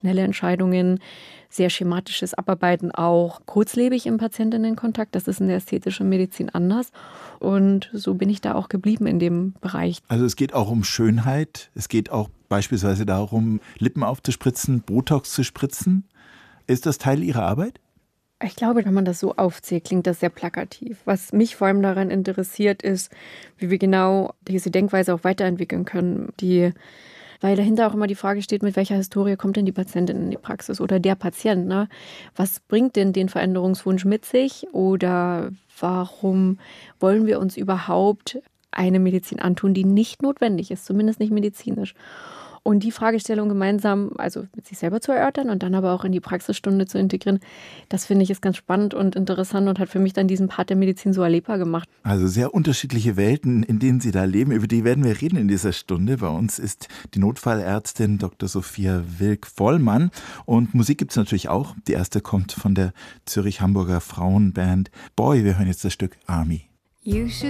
schnelle Entscheidungen, sehr schematisches Abarbeiten auch, kurzlebig im Patientinnenkontakt. Das ist in der ästhetischen Medizin anders. Und so bin ich da auch geblieben in dem Bereich. Also es geht auch um Schönheit. Es geht auch beispielsweise darum, Lippen aufzuspritzen, Botox zu spritzen. Ist das Teil Ihrer Arbeit? Ich glaube, wenn man das so aufzählt, klingt das sehr plakativ. Was mich vor allem daran interessiert, ist, wie wir genau diese Denkweise auch weiterentwickeln können. Weil dahinter auch immer die Frage steht, mit welcher Historie kommt denn die Patientin in die Praxis oder der Patient, ne? Was bringt denn den Veränderungswunsch mit sich oder warum wollen wir uns überhaupt eine Medizin antun, die nicht notwendig ist, zumindest nicht medizinisch? Und die Fragestellung gemeinsam, also mit sich selber zu erörtern und dann aber auch in die Praxisstunde zu integrieren, das finde ich ist ganz spannend und interessant und hat für mich dann diesen Part der Medizin so erlebbar gemacht. Also sehr unterschiedliche Welten, in denen Sie da leben, über die werden wir reden in dieser Stunde. Bei uns ist die Notfallärztin Dr. Sophia Wilk-Vollmann und Musik gibt es natürlich auch. Die erste kommt von der Zürich-Hamburger Frauenband Boy. Wir hören jetzt das Stück Army. You should